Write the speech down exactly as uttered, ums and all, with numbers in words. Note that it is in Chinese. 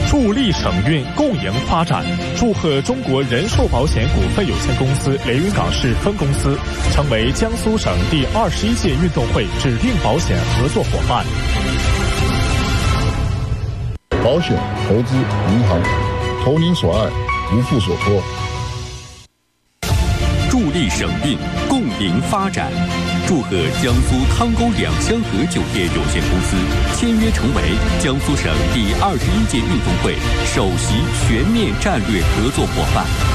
助力省运共赢发展，祝贺中国人寿保险股份有限公司连云港市分公司成为江苏省第二十一届运动会指定保险合作伙伴。 保险、投资、银行，投您所爱，无负所托。 助力省运，共赢发展。祝贺江苏汤沟两香河酒店有限公司签约成为江苏省第二十一届运动会首席全面战略合作伙伴。